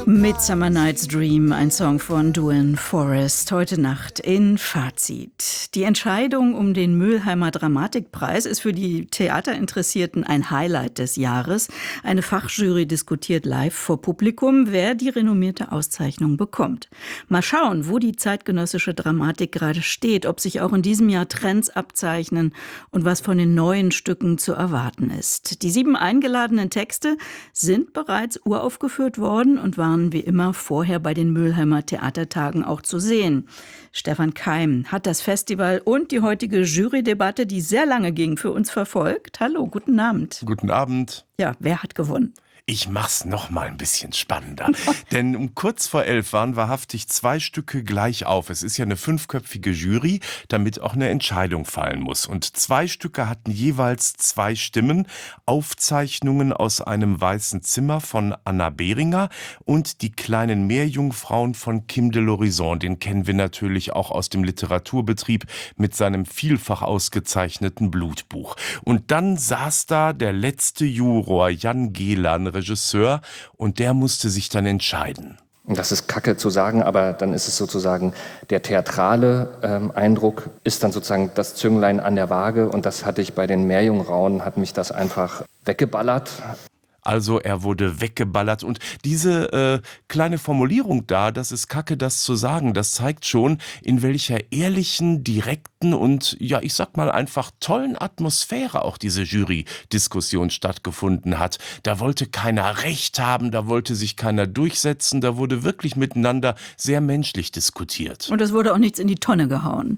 Midsummer Night's Dream, ein Song von Duane Forrest, heute Nacht in Fazit. Die Entscheidung um den Mülheimer Dramatikpreis ist für die Theaterinteressierten ein Highlight des Jahres. Eine Fachjury diskutiert live vor Publikum, wer die renommierte Auszeichnung bekommt. Mal schauen, wo die zeitgenössische Dramatik gerade steht, ob sich auch in diesem Jahr Trends abzeichnen und was von den neuen Stücken zu erwarten ist. Die 7 eingeladenen Texte sind bereits uraufgeführt worden und waren wie immer vorher bei den Mülheimer Theatertagen auch zu sehen. Stefan Keim hat das Festival und die heutige Jurydebatte, die sehr lange ging, für uns verfolgt. Hallo, guten Abend. Guten Abend. Ja, wer hat gewonnen? Ich mach's noch mal ein bisschen spannender. Denn um kurz vor 11 waren wahrhaftig 2 Stücke gleich auf. Es ist ja eine 5-köpfige Jury, damit auch eine Entscheidung fallen muss. Und 2 Stücke hatten jeweils 2 Stimmen. Aufzeichnungen aus einem weißen Zimmer von Anna Behringer und die kleinen Meerjungfrauen von Kim de l'Horizon. Den kennen wir natürlich auch aus dem Literaturbetrieb mit seinem vielfach ausgezeichneten Blutbuch. Und dann saß da der letzte Juror, Jan Gehlan, Regisseur, und der musste sich dann entscheiden. Das ist kacke zu sagen, aber dann ist es sozusagen der theatrale Eindruck ist dann sozusagen das Zünglein an der Waage, und das hatte ich bei den Meerjungfrauen, hat mich das einfach weggeballert. Also er wurde weggeballert, und diese kleine Formulierung da, das ist kacke, das zu sagen, das zeigt schon, in welcher ehrlichen, direkten und, ja, ich sag mal einfach tollen Atmosphäre auch diese Jury-Diskussion stattgefunden hat. Da wollte keiner Recht haben, da wollte sich keiner durchsetzen, da wurde wirklich miteinander sehr menschlich diskutiert. Und es wurde auch nichts in die Tonne gehauen.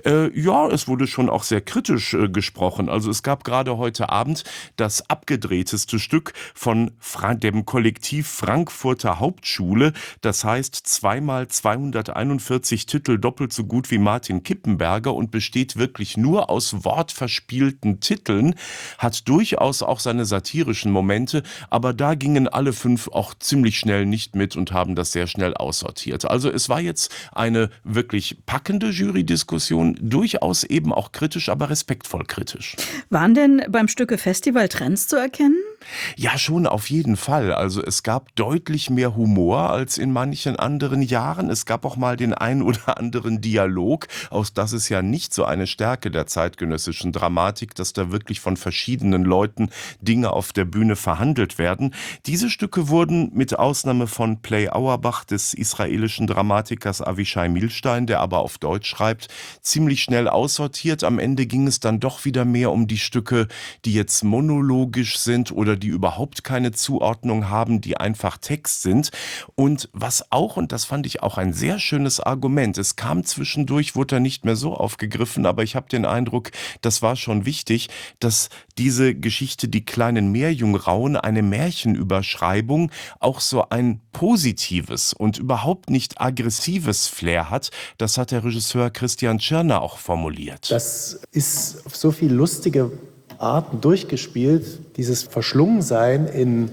Ja, es wurde schon auch sehr kritisch gesprochen. Also es gab gerade heute Abend das abgedrehteste Stück von dem Kollektiv Frankfurter Hauptschule. Das heißt 2x241 Titel, doppelt so gut wie Martin Kippenberger, und besteht wirklich nur aus wortverspielten Titeln, hat durchaus auch seine satirischen Momente, aber da gingen alle 5 auch ziemlich schnell nicht mit und haben das sehr schnell aussortiert. Also es war jetzt eine wirklich packende Jury-Diskussion, durchaus eben auch kritisch, aber respektvoll kritisch. Waren denn beim Stücke Festival Trends zu erkennen? Ja, schon auf jeden Fall. Also es gab deutlich mehr Humor als in manchen anderen Jahren. Es gab auch mal den ein oder anderen Dialog. Auch das ist ja nicht so eine Stärke der zeitgenössischen Dramatik, dass da wirklich von verschiedenen Leuten Dinge auf der Bühne verhandelt werden. Diese Stücke wurden mit Ausnahme von Play Auerbach des israelischen Dramatikers Avishai Milstein, der aber auf Deutsch schreibt, ziemlich schnell aussortiert. Am Ende ging es dann doch wieder mehr um die Stücke, die jetzt monologisch sind oder die überhaupt keine Zuordnung haben, die einfach Text sind. Und was auch, und das fand ich auch ein sehr schönes Argument, es kam zwischendurch, wurde er nicht mehr so aufgegriffen, aber ich habe den Eindruck, das war schon wichtig, dass diese Geschichte Die kleinen Meerjungfrauen, eine Märchenüberschreibung, auch so ein positives und überhaupt nicht aggressives Flair hat. Das hat der Regisseur Christian Tschirner auch formuliert. Das ist auf so viele lustige Arten durchgespielt, dieses Verschlungensein in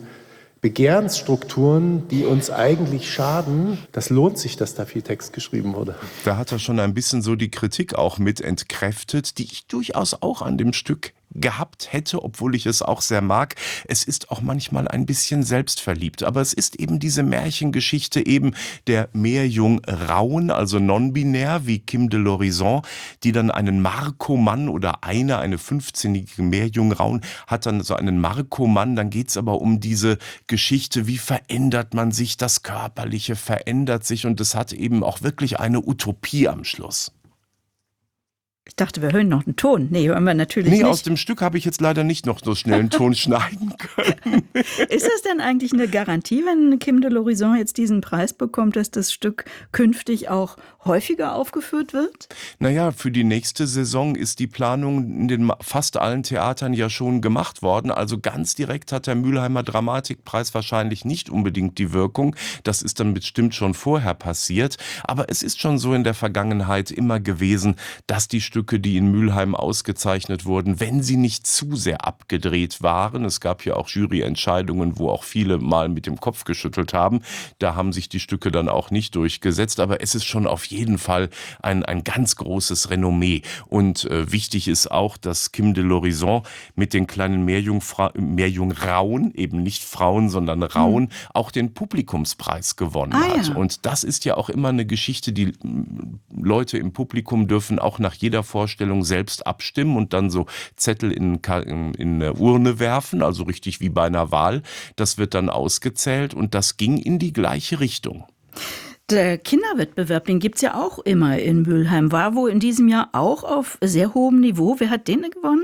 Begehrensstrukturen, die uns eigentlich schaden. Das lohnt sich, dass da viel Text geschrieben wurde. Da hat er schon ein bisschen so die Kritik auch mit entkräftet, die ich durchaus auch an dem Stück gehabt hätte, obwohl ich es auch sehr mag. Es ist auch manchmal ein bisschen selbstverliebt, aber es ist eben diese Märchengeschichte eben der Meerjungfrauen, also non-binär wie Kim de l'Horizon, die dann einen Markomann oder eine 15-jährige Meerjungfrau hat dann so einen Markomann. Dann geht's aber um diese Geschichte, wie verändert man sich, das Körperliche verändert sich, und es hat eben auch wirklich eine Utopie am Schluss. Ich dachte, wir hören noch einen Ton. Nee, hören wir natürlich nicht. Aus dem Stück habe ich jetzt leider nicht noch so schnell einen Ton schneiden können. Ist das denn eigentlich eine Garantie, wenn Kim de l'Horizon jetzt diesen Preis bekommt, dass das Stück künftig auch häufiger aufgeführt wird? Naja, für die nächste Saison ist die Planung in den fast allen Theatern ja schon gemacht worden. Also ganz direkt hat der Mülheimer Dramatikpreis wahrscheinlich nicht unbedingt die Wirkung. Das ist dann bestimmt schon vorher passiert. Aber es ist schon so in der Vergangenheit immer gewesen, dass die Stücke Stücke, die in Mülheim ausgezeichnet wurden, wenn sie nicht zu sehr abgedreht waren. Es gab ja auch Juryentscheidungen, wo auch viele mal mit dem Kopf geschüttelt haben. Da haben sich die Stücke dann auch nicht durchgesetzt, aber es ist schon auf jeden Fall ein ganz großes Renommee. Und wichtig ist auch, dass Kim de l'Horizon mit den kleinen Meerjungrauen, eben nicht Frauen, sondern Rauen, auch den Publikumspreis gewonnen hat. Ja. Und das ist ja auch immer eine Geschichte, die Leute im Publikum dürfen auch nach jeder Vorstellung selbst abstimmen und dann so Zettel in eine Urne werfen, also richtig wie bei einer Wahl. Das wird dann ausgezählt und das ging in die gleiche Richtung. Der Kinderwettbewerb, den gibt's ja auch immer in Mülheim, war wohl in diesem Jahr auch auf sehr hohem Niveau. Wer hat den gewonnen?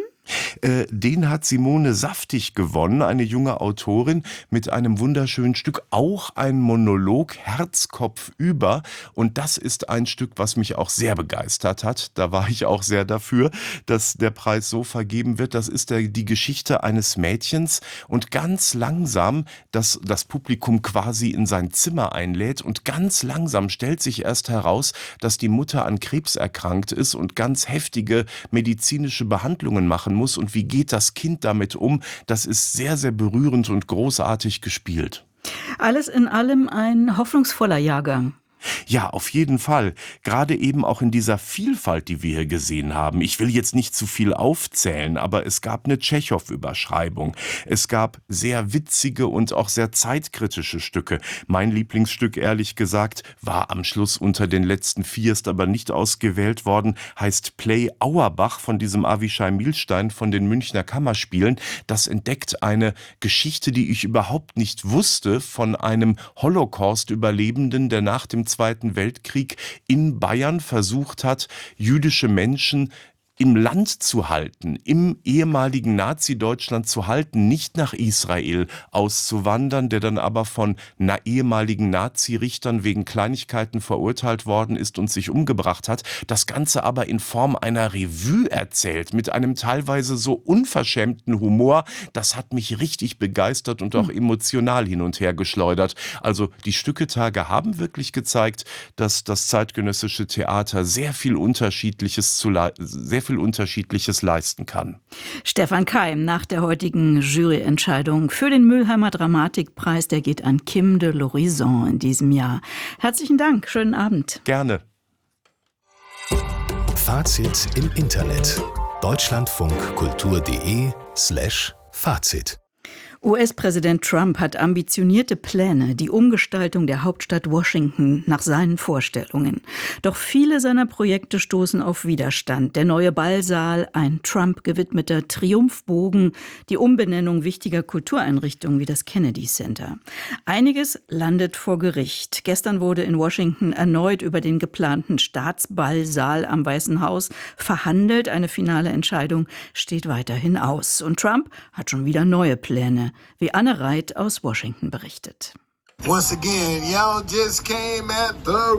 Den hat Simone Saftig gewonnen, eine junge Autorin mit einem wunderschönen Stück, auch ein Monolog, Herzkopf über. Und das ist ein Stück, was mich auch sehr begeistert hat. Da war ich auch sehr dafür, dass der Preis so vergeben wird. Das ist die Geschichte eines Mädchens und ganz langsam, dass das Publikum quasi in sein Zimmer einlädt und ganz langsam stellt sich erst heraus, dass die Mutter an Krebs erkrankt ist und ganz heftige medizinische Behandlungen machen muss. Und wie geht das Kind damit um? Das ist sehr, sehr berührend und großartig gespielt. Alles in allem ein hoffnungsvoller Jahrgang. Ja, auf jeden Fall. Gerade eben auch in dieser Vielfalt, die wir hier gesehen haben. Ich will jetzt nicht zu viel aufzählen, aber es gab eine Tschechow-Überschreibung. Es gab sehr witzige und auch sehr zeitkritische Stücke. Mein Lieblingsstück, ehrlich gesagt, war am Schluss unter den letzten 4, ist aber nicht ausgewählt worden, heißt Play Auerbach von diesem Avichai Milstein von den Münchner Kammerspielen. Das entdeckt eine Geschichte, die ich überhaupt nicht wusste, von einem Holocaust-Überlebenden, der nach dem Zweiten Weltkrieg in Bayern versucht hat, jüdische Menschen im Land zu halten, im ehemaligen Nazi-Deutschland zu halten, nicht nach Israel auszuwandern, der dann aber von ehemaligen Nazi-Richtern wegen Kleinigkeiten verurteilt worden ist und sich umgebracht hat. Das Ganze aber in Form einer Revue erzählt, mit einem teilweise so unverschämten Humor. Das hat mich richtig begeistert und auch emotional hin und her geschleudert. Also die Stücketage haben wirklich gezeigt, dass das zeitgenössische Theater sehr viel Unterschiedliches leisten kann. Stefan Keim nach der heutigen Juryentscheidung für den Mülheimer Dramatikpreis, der geht an Kim de l'Horizon in diesem Jahr. Herzlichen Dank, schönen Abend. Gerne. Fazit im Internet. deutschlandfunkkultur.de/Fazit. US-Präsident Trump hat ambitionierte Pläne, die Umgestaltung der Hauptstadt Washington nach seinen Vorstellungen. Doch viele seiner Projekte stoßen auf Widerstand. Der neue Ballsaal, ein Trump gewidmeter Triumphbogen, die Umbenennung wichtiger Kultureinrichtungen wie das Kennedy Center. Einiges landet vor Gericht. Gestern wurde in Washington erneut über den geplanten Staatsballsaal am Weißen Haus verhandelt. Eine finale Entscheidung steht weiterhin aus. Und Trump hat schon wieder neue Pläne, wie Anne Reit aus Washington berichtet. Once again, y'all just came at the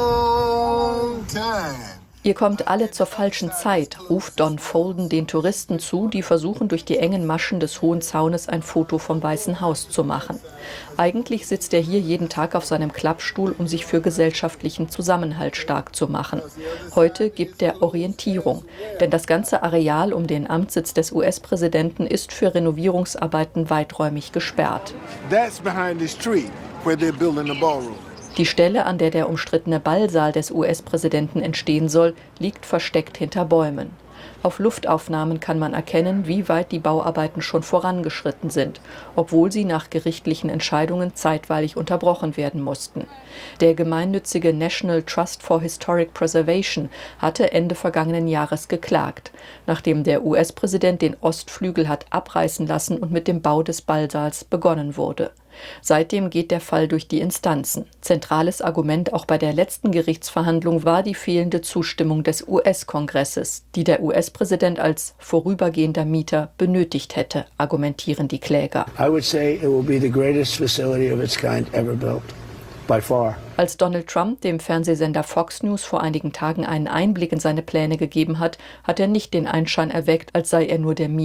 wrong time. Ihr kommt alle zur falschen Zeit, ruft Don Folden den Touristen zu, die versuchen, durch die engen Maschen des Hohen Zaunes ein Foto vom Weißen Haus zu machen. Eigentlich sitzt er hier jeden Tag auf seinem Klappstuhl, um sich für gesellschaftlichen Zusammenhalt stark zu machen. Heute gibt er Orientierung, denn das ganze Areal um den Amtssitz des US-Präsidenten ist für Renovierungsarbeiten weiträumig gesperrt. That's behind this tree where they're building the ballroom. Die Stelle, an der der umstrittene Ballsaal des US-Präsidenten entstehen soll, liegt versteckt hinter Bäumen. Auf Luftaufnahmen kann man erkennen, wie weit die Bauarbeiten schon vorangeschritten sind, obwohl sie nach gerichtlichen Entscheidungen zeitweilig unterbrochen werden mussten. Der gemeinnützige National Trust for Historic Preservation hatte Ende vergangenen Jahres geklagt, nachdem der US-Präsident den Ostflügel hat abreißen lassen und mit dem Bau des Ballsaals begonnen wurde. Seitdem geht der Fall durch die Instanzen. Zentrales Argument auch bei der letzten Gerichtsverhandlung war die fehlende Zustimmung des US-Kongresses, die der US-Präsident als vorübergehender Mieter benötigt hätte, argumentieren die Kläger. I would say it will be the greatest facility of its kind ever built. By far. Als Donald Trump dem Fernsehsender Fox News vor einigen Tagen einen Einblick in seine Pläne gegeben hat, hat er nicht den Anschein erweckt, als sei er nur der Mieter.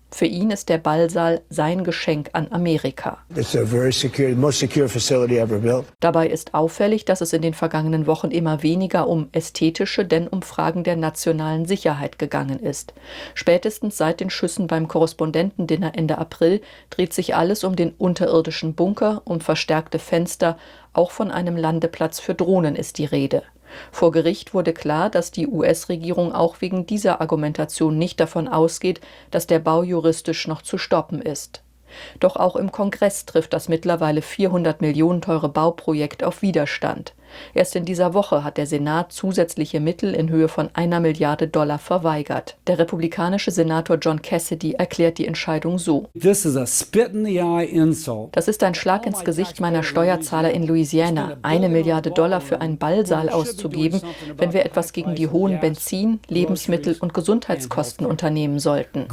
Für ihn ist der Ballsaal sein Geschenk an Amerika. It's a very secure, most secure facility ever built. Dabei ist auffällig, dass es in den vergangenen Wochen immer weniger um ästhetische, denn um Fragen der nationalen Sicherheit gegangen ist. Spätestens seit den Schüssen beim Korrespondentendinner Ende April dreht sich alles um den unterirdischen Bunker, um verstärkte Fenster, auch von einem Landeplatz für Drohnen ist die Rede. Vor Gericht wurde klar, dass die US-Regierung auch wegen dieser Argumentation nicht davon ausgeht, dass der Bau juristisch noch zu stoppen ist. Doch auch im Kongress trifft das mittlerweile 400 Millionen teure Bauprojekt auf Widerstand. Erst in dieser Woche hat der Senat zusätzliche Mittel in Höhe von $1 Milliarde verweigert. Der republikanische Senator John Cassidy erklärt die Entscheidung so: Das ist ein Schlag ins Gesicht meiner Steuerzahler in Louisiana, $1 Milliarde für einen Ballsaal auszugeben, wenn wir etwas gegen die hohen Benzin-, Lebensmittel- und Gesundheitskosten unternehmen sollten.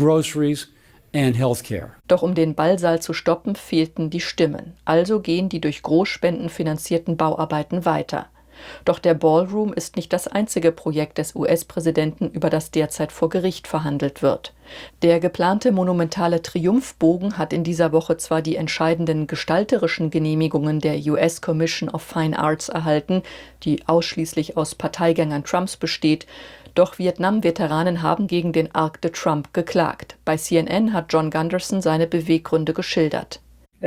Doch um den Ballsaal zu stoppen, fehlten die Stimmen. Also gehen die durch Großspenden finanzierten Bauarbeiten weiter. Doch der Ballroom ist nicht das einzige Projekt des US-Präsidenten, über das derzeit vor Gericht verhandelt wird. Der geplante monumentale Triumphbogen hat in dieser Woche zwar die entscheidenden gestalterischen Genehmigungen der US Commission of Fine Arts erhalten, die ausschließlich aus Parteigängern Trumps besteht, doch Vietnam-Veteranen haben gegen den Arc de Trump geklagt. Bei CNN hat John Gunderson seine Beweggründe geschildert.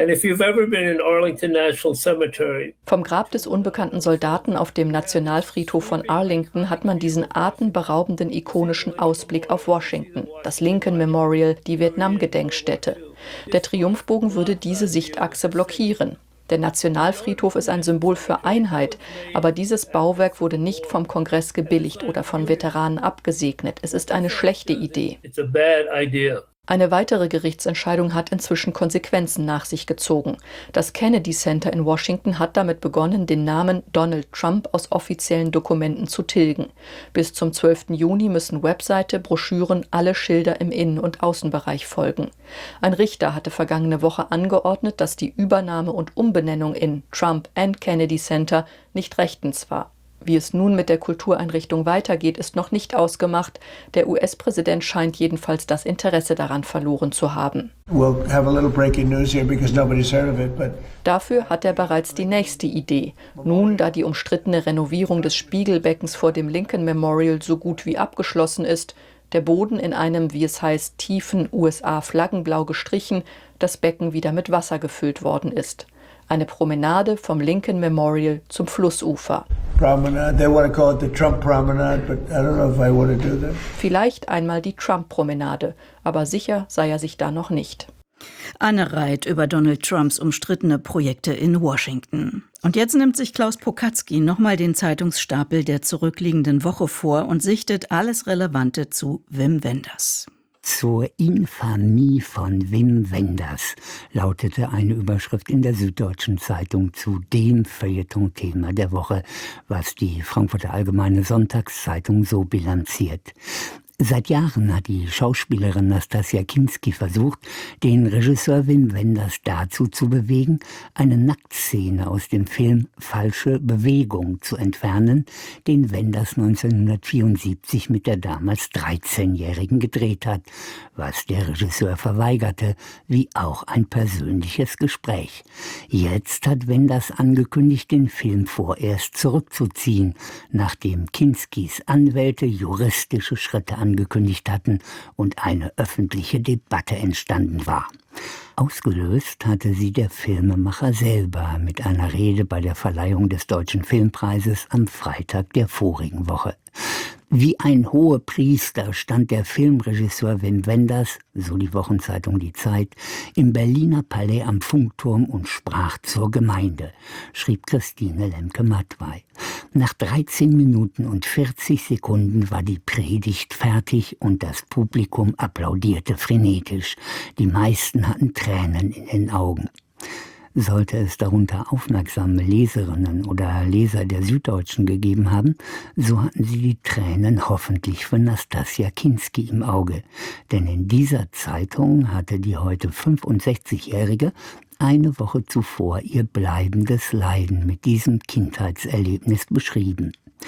Vom Grab des unbekannten Soldaten auf dem Nationalfriedhof von Arlington hat man diesen atemberaubenden ikonischen Ausblick auf Washington, das Lincoln Memorial, die Vietnam-Gedenkstätte. Der Triumphbogen würde diese Sichtachse blockieren. Der Nationalfriedhof ist ein Symbol für Einheit, aber dieses Bauwerk wurde nicht vom Kongress gebilligt oder von Veteranen abgesegnet. Es ist eine schlechte Idee. Eine weitere Gerichtsentscheidung hat inzwischen Konsequenzen nach sich gezogen. Das Kennedy Center in Washington hat damit begonnen, den Namen Donald Trump aus offiziellen Dokumenten zu tilgen. Bis zum 12. Juni müssen Webseite, Broschüren, alle Schilder im Innen- und Außenbereich folgen. Ein Richter hatte vergangene Woche angeordnet, dass die Übernahme und Umbenennung in Trump and Kennedy Center nicht rechtens war. Wie es nun mit der Kultureinrichtung weitergeht, ist noch nicht ausgemacht. Der US-Präsident scheint jedenfalls das Interesse daran verloren zu haben. Dafür hat er bereits die nächste Idee. Nun, da die umstrittene Renovierung des Spiegelbeckens vor dem Lincoln Memorial so gut wie abgeschlossen ist, der Boden in einem, wie es heißt, tiefen USA-Flaggenblau gestrichen, das Becken wieder mit Wasser gefüllt worden ist. Eine Promenade vom Lincoln Memorial zum Flussufer. Vielleicht einmal die Trump-Promenade, aber sicher sei er sich da noch nicht. Anne Reit über Donald Trumps umstrittene Projekte in Washington. Und jetzt nimmt sich Klaus Pokatzky nochmal den Zeitungsstapel der zurückliegenden Woche vor und sichtet alles Relevante zu Wim Wenders. Zur Infamie von Wim Wenders lautete eine Überschrift in der Süddeutschen Zeitung zu dem Feuilleton-Thema der Woche, was die Frankfurter Allgemeine Sonntagszeitung so bilanziert. Seit Jahren hat die Schauspielerin Nastassja Kinski versucht, den Regisseur Wim Wenders dazu zu bewegen, eine Nacktszene aus dem Film Falsche Bewegung zu entfernen, den Wenders 1974 mit der damals 13-Jährigen gedreht hat, was der Regisseur verweigerte, wie auch ein persönliches Gespräch. Jetzt hat Wenders angekündigt, den Film vorerst zurückzuziehen, nachdem Kinskis Anwälte juristische Schritte angekündigt hatten und eine öffentliche Debatte entstanden war. Ausgelöst hatte sie der Filmemacher selber mit einer Rede bei der Verleihung des Deutschen Filmpreises am Freitag der vorigen Woche. Wie ein Hohepriester stand der Filmregisseur Wim Wenders, so die Wochenzeitung Die Zeit, im Berliner Palais am Funkturm und sprach zur Gemeinde, schrieb Christine Lemke-Matwei. Nach 13 Minuten und 40 Sekunden war die Predigt fertig und das Publikum applaudierte frenetisch. Die meisten hatten Tränen in den Augen. Sollte es darunter aufmerksame Leserinnen oder Leser der Süddeutschen gegeben haben, so hatten sie die Tränen hoffentlich für Nastassja Kinski im Auge. Denn in dieser Zeitung hatte die heute 65-Jährige eine Woche zuvor ihr bleibendes Leiden mit diesem Kindheitserlebnis beschrieben.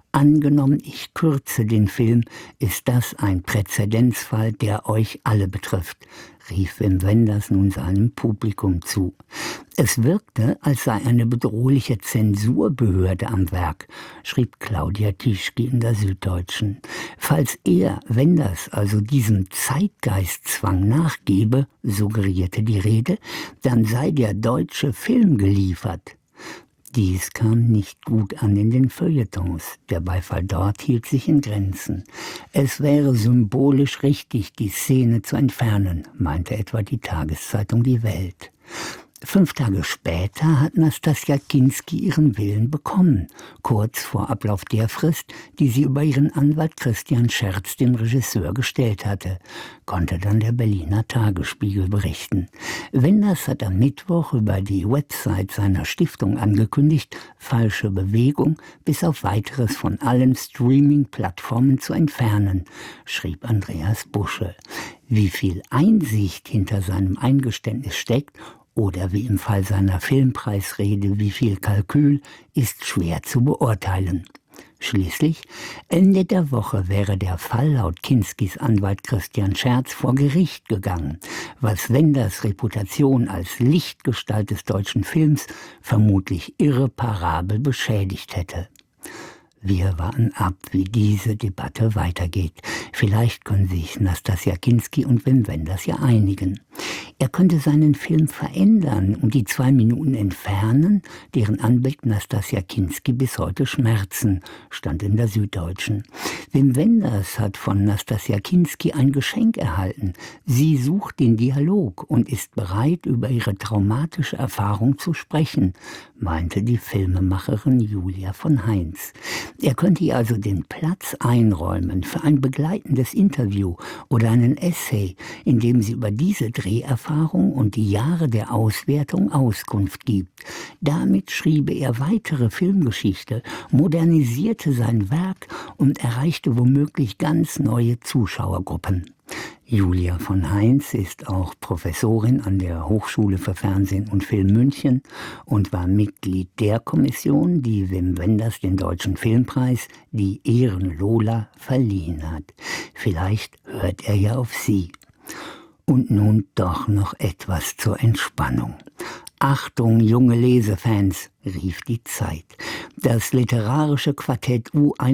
Angenommen, ich kürze den Film, ist das ein Präzedenzfall, der euch alle betrifft, rief Wim Wenders nun seinem Publikum zu. Es wirkte, als sei eine bedrohliche Zensurbehörde am Werk, schrieb Claudia Tischke in der Süddeutschen. Falls er, Wenders, also diesem Zeitgeistzwang nachgebe, suggerierte die Rede, dann sei der deutsche Film geliefert. Dies kam nicht gut an in den Feuilletons. Der Beifall dort hielt sich in Grenzen. Es wäre symbolisch richtig, die Szene zu entfernen, meinte etwa die Tageszeitung Die Welt. 5 Tage später hat Nastassja Kinski ihren Willen bekommen, kurz vor Ablauf der Frist, die sie über ihren Anwalt Christian Scherz dem Regisseur gestellt hatte, konnte dann der Berliner Tagesspiegel berichten. Wenders hat am Mittwoch über die Website seiner Stiftung angekündigt, Falsche Bewegung bis auf Weiteres von allen Streaming-Plattformen zu entfernen, schrieb Andreas Busche. Wie viel Einsicht hinter seinem Eingeständnis steckt oder wie im Fall seiner Filmpreisrede wie viel Kalkül, ist schwer zu beurteilen. Schließlich, Ende der Woche wäre der Fall laut Kinskis Anwalt Christian Scherz vor Gericht gegangen, was Wenders Reputation als Lichtgestalt des deutschen Films vermutlich irreparabel beschädigt hätte. Wir warten ab, wie diese Debatte weitergeht. Vielleicht können sich Nastassja Kinski und Wim Wenders ja einigen. Er könnte seinen Film verändern und die 2 Minuten entfernen, deren Anblick Nastassja Kinski bis heute schmerzen, stand in der Süddeutschen. Wim Wenders hat von Nastassja Kinski ein Geschenk erhalten. Sie sucht den Dialog und ist bereit, über ihre traumatische Erfahrung zu sprechen, meinte die Filmemacherin Julia von Heinz. Er könnte ihr also den Platz einräumen für ein begleitendes Interview oder einen Essay, in dem sie über diese Dreherfahrung und die Jahre der Auswertung Auskunft gibt. Damit schriebe er weitere Filmgeschichte, modernisierte sein Werk und erreichte womöglich ganz neue Zuschauergruppen. Julia von Heinz ist auch Professorin an der Hochschule für Fernsehen und Film München und war Mitglied der Kommission, die Wim Wenders den Deutschen Filmpreis, die Ehrenlola, verliehen hat. Vielleicht hört er ja auf sie. Und nun doch noch etwas zur Entspannung. Achtung, junge Lesefans, rief die Zeit. Das literarische Quartett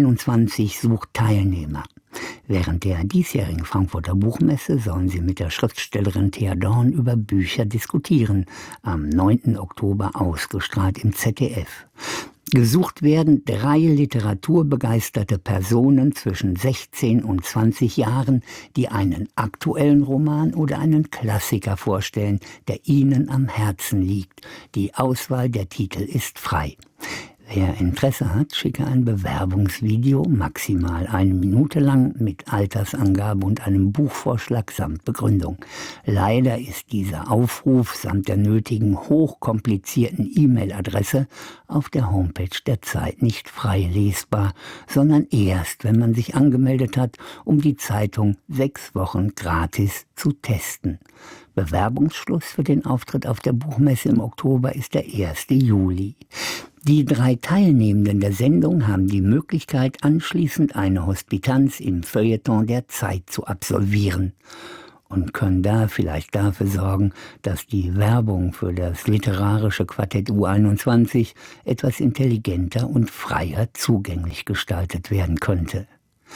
U21 sucht Teilnehmer. Während der diesjährigen Frankfurter Buchmesse sollen sie mit der Schriftstellerin Thea Dorn über Bücher diskutieren, am 9. Oktober ausgestrahlt im ZDF. Gesucht werden 3 literaturbegeisterte Personen zwischen 16 und 20 Jahren, die einen aktuellen Roman oder einen Klassiker vorstellen, der ihnen am Herzen liegt. Die Auswahl der Titel ist frei. Wer Interesse hat, schicke ein Bewerbungsvideo, maximal 1 Minute lang, mit Altersangabe und einem Buchvorschlag samt Begründung. Leider ist dieser Aufruf samt der nötigen hochkomplizierten E-Mail-Adresse auf der Homepage der Zeit nicht frei lesbar, sondern erst, wenn man sich angemeldet hat, um die Zeitung 6 Wochen gratis zu testen. Bewerbungsschluss für den Auftritt auf der Buchmesse im Oktober ist der 1. Juli. Die 3 Teilnehmenden der Sendung haben die Möglichkeit, anschließend eine Hospitanz im Feuilleton der Zeit zu absolvieren und können da vielleicht dafür sorgen, dass die Werbung für das literarische Quartett U21 etwas intelligenter und freier zugänglich gestaltet werden könnte.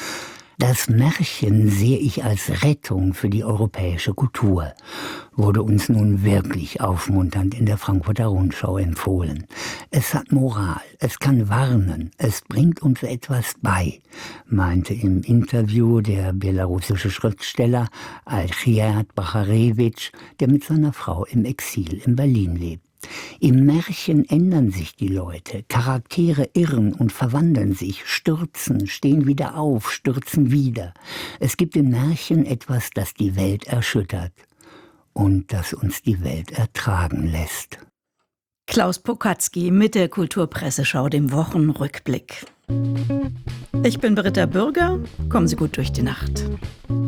Das Märchen sehe ich als Rettung für die europäische Kultur, wurde uns nun wirklich aufmunternd in der Frankfurter Rundschau empfohlen. Es hat Moral, es kann warnen, es bringt uns etwas bei, meinte im Interview der belarussische Schriftsteller Alchiad Bacharewitsch, der mit seiner Frau im Exil in Berlin lebt. Im Märchen ändern sich die Leute, Charaktere irren und verwandeln sich, stürzen, stehen wieder auf, stürzen wieder. Es gibt im Märchen etwas, das die Welt erschüttert und das uns die Welt ertragen lässt. Klaus Pokatzky mit der Kulturpresseschau, dem Wochenrückblick. Ich bin Britta Bürger, kommen Sie gut durch die Nacht.